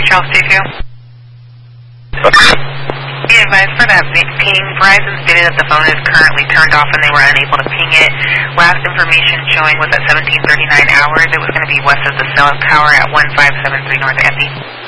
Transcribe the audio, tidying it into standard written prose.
Charles J2. Be advised for that ping, Verizon stated that the phone is currently turned off and they were unable to ping it. Last information showing was at 17:39 hours. It was going to be west of the cell tower at 1573 North Effie.